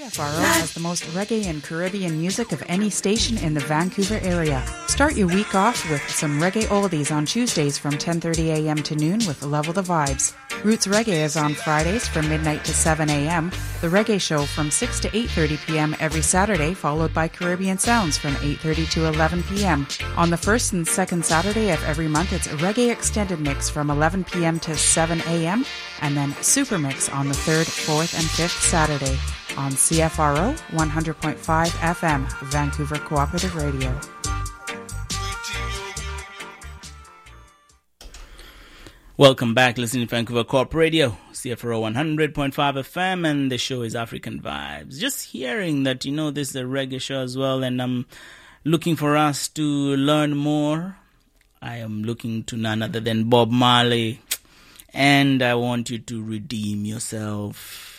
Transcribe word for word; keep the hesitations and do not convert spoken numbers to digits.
F R O has the most reggae and Caribbean music of any station in the Vancouver area. Start your week off with some reggae oldies on Tuesdays from ten thirty a.m. to noon with Level the Vibes. Roots Reggae is on Fridays from midnight to seven a.m. The Reggae Show from six to eight thirty p.m. every Saturday, followed by Caribbean Sounds from eight thirty to eleven p.m. On the first and second Saturday of every month, it's a Reggae Extended Mix from eleven p.m. to seven a.m. and then Super Mix on the third, fourth, and fifth Saturday on C F R O one hundred point five F M, Vancouver Cooperative Radio. Welcome back, listening to Vancouver Co-op Radio, C F R O one hundred point five F M, and the show is African Vibes. Just hearing that, you know, this is a reggae show as well, and I'm looking for us to learn more. I am looking to none other than Bob Marley, and I want you to redeem yourself.